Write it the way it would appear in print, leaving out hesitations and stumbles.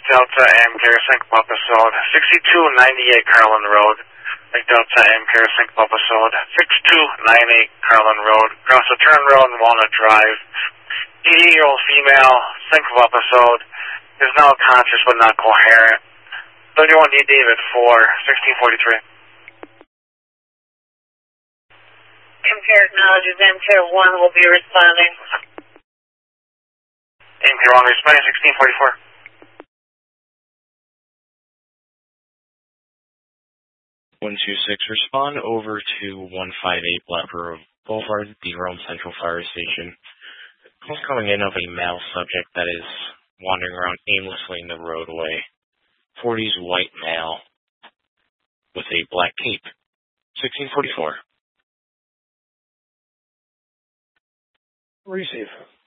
Delta Amcare Sync episode 6298 Carlin Road. Lake Delta Amcare Sync episode 6298 Carlin Road. Across the turn road in Walnut Drive. 80-year-old female Sync episode is now conscious but not coherent. 31D David 4, 1643. Amcare acknowledges Amcare 1 will be responding. Amcare 1 responding 1644. 126, respond over to 158 Blackbird Boulevard, the Rome Central Fire Station. Call coming in of a male subject that is wandering around aimlessly in the roadway. 40s white male with a black cape. 1644. Receive.